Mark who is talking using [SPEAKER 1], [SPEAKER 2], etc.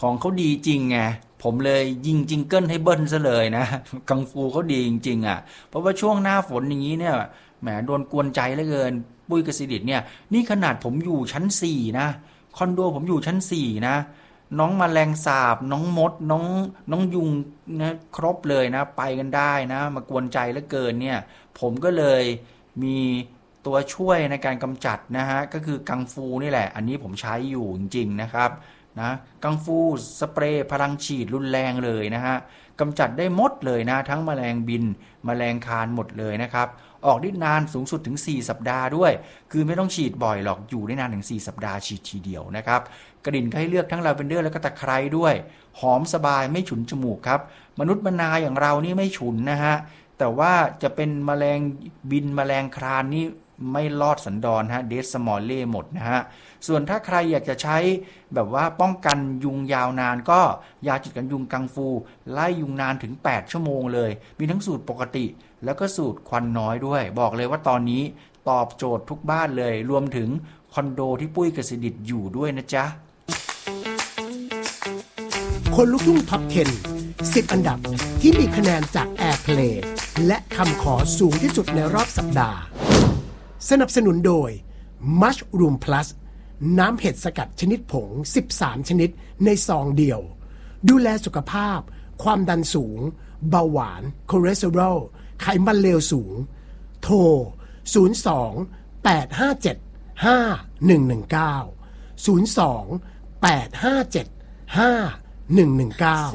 [SPEAKER 1] ของเขาดีจริงไงผมเลยยิงจิงเกิลให้เบิ้ลซะเลยนะกังฟูเขาดีจริงๆอ่ะเพราะว่าช่วงหน้าฝนอย่างนี้เนี่ยแหมโดนกวนใจเหลือเกินปุ้ยกสิดิษฐ์เนี่ยนี่ขนาดผมอยู่ชั้น4นะคอนโดผมอยู่ชั้น4นะน้องแมลงสาบน้องมดน้องยุงนะครบเลยนะไปกันได้นะมากวนใจเหลือเกินเนี่ยผมก็เลยมีตัวช่วยในการกำจัดนะฮะก็คือกังฟูนี่แหละอันนี้ผมใช้อยู่จริงๆนะครับนะกังฟูสเปรย์พลังฉีดรุนแรงเลยนะฮะกำจัดได้หมดเลยนะทั้งแมลงบินแมลงคานหมดเลยนะครับออกฤทธิ์นานสูงสุดถึง4สัปดาห์ด้วยคือไม่ต้องฉีดบ่อยหรอกอยู่ได้นานถึง4สัปดาห์ฉีดทีเดียวนะครับกลิ่นก็ให้เลือกทั้งลาเวนเดอร์แล้วก็ตะไคร้ด้วยหอมสบายไม่ฉุนจมูกครับมนุษย์มนาอย่างเรานี่ไม่ฉุนนะฮะแต่ว่าจะเป็นแมลงบินแมลงคลานนี่ไม่รอดสันดอนฮะเดสมอลเล่หมดนะฮะส่วนถ้าใครอยากจะใช้แบบว่าป้องกันยุงยาวนานก็ยาฉีดกันยุงกังฟูไล่ยุงนานถึง8ชั่วโมงเลยมีทั้งสูตรปกติแล้วก็สูตรควันน้อยด้วยบอกเลยว่าตอนนี้ตอบโจทย์ทุกบ้านเลยรวมถึงคอนโดที่ปุ้ยกสิดิษฐ์อยู่ด้วยนะจ๊ะ
[SPEAKER 2] คนลุกทุ่งท็อป 10 10 อันดับที่มีคะแนนจาก Airplay และคำขอสูงที่สุดในรอบสัปดาห์สนับสนุนโดย Mushroom Plus น้ำเห็ดสกัดชนิดผง13ชนิดในซองเดียวดูแลสุขภาพความดันสูงเบาหวานคอเลสเตอรอลไขมันเลวสูงโทร02 857 5119 02 857 5119